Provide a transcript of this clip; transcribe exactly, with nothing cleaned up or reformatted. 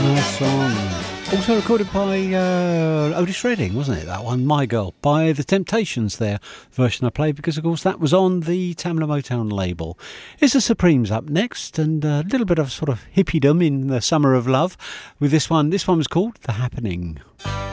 Nice song. Also recorded by uh, Otis Redding, wasn't it? That one, My Girl, by The Temptations there. Version I played because, of course, that was on the Tamla Motown label. It's the Supremes up next, and a little bit of sort of hippiedom in the summer of love with this one. This one was called The Happening.